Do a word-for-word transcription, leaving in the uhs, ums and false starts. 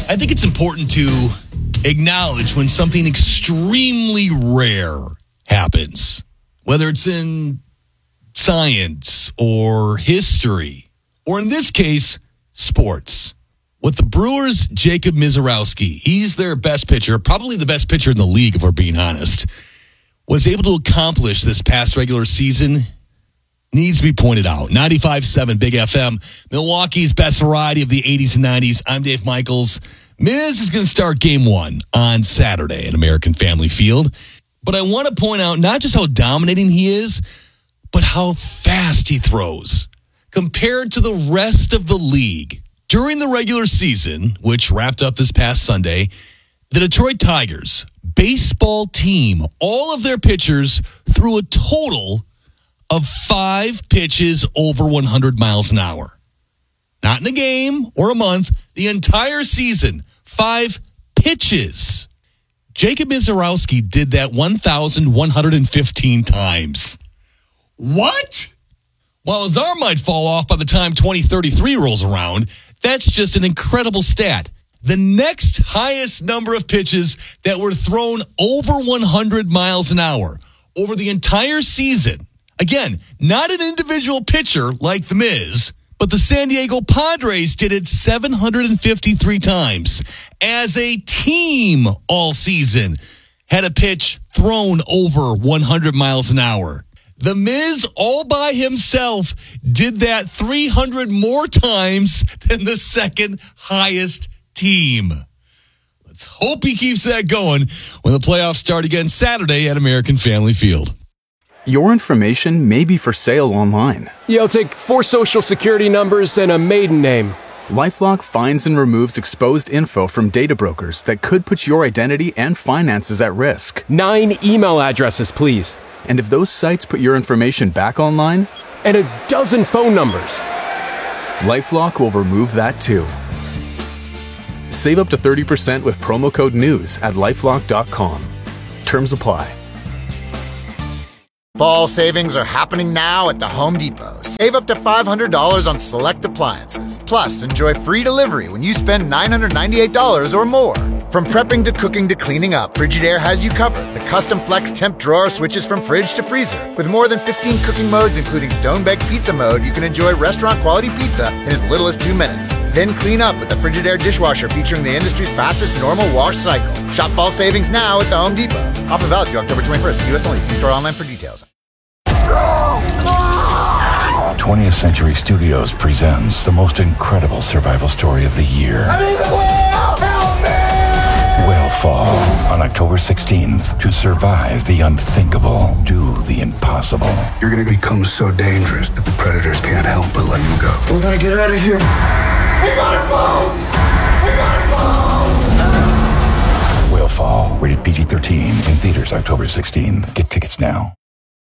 I think it's important to acknowledge when something extremely rare happens, whether it's in science or history, or in this case, sports. With the Brewers, Jacob Misiorowski, he's their best pitcher, probably the best pitcher in the league, if we're being honest, was able to accomplish this past regular season, needs to be pointed out. ninety-five point seven Big F M, Milwaukee's best variety of the eighties and nineties. I'm Dave Michaels. Miz is going to start game one on Saturday at American Family Field. But I want to point out not just how dominating he is, but how fast he throws compared to the rest of the league. During the regular season, which wrapped up this past Sunday, the Detroit Tigers baseball team, all of their pitchers threw a total of five pitches over one hundred miles an hour. Not in a game or a month, the entire season, five pitches. Jacob Misiorowski did that one thousand one hundred fifteen times. What? While his arm might fall off by the time twenty thirty-three rolls around, that's just an incredible stat. The next highest number of pitches that were thrown over one hundred miles an hour over the entire season. Again, not an individual pitcher like The Miz, but the San Diego Padres did it seven hundred fifty-three times. As a team all season, had a pitch thrown over one hundred miles an hour. The Miz all by himself did that three hundred more times than the second highest team. Let's hope he keeps that going when the playoffs start again Saturday at American Family Field. Your information may be for sale online. Yeah, I'll take four social security numbers and a maiden name. LifeLock finds and removes exposed info from data brokers that could put your identity and finances at risk. Nine email addresses, please. And if those sites put your information back online? And a dozen phone numbers. LifeLock will remove that too. Save up to thirty percent with promo code NEWS at lifelock dot com. Terms apply. Fall savings are happening now at the Home Depot. Save up to five hundred dollars on select appliances. Plus, enjoy free delivery when you spend nine hundred ninety-eight dollars or more. From prepping to cooking to cleaning up, Frigidaire has you covered. The custom flex temp drawer switches from fridge to freezer. With more than fifteen cooking modes, including stone-baked pizza mode, you can enjoy restaurant-quality pizza in as little as two minutes. Then clean up with the Frigidaire dishwasher featuring the industry's fastest normal wash cycle. Shop fall savings now at the Home Depot. Offer valid through October twenty-first. U S only. See store online for details. twentieth Century Studios presents the most incredible survival story of the year. I'm in the whale! Help me! Whale Fall on October sixteenth. To survive the unthinkable, do the impossible. You're going to become so dangerous that the predators can't help but let you go. We gotta get out of here. We gotta go! We gotta go! Whale Fall, rated P G thirteen, in theaters October sixteenth. Get tickets now.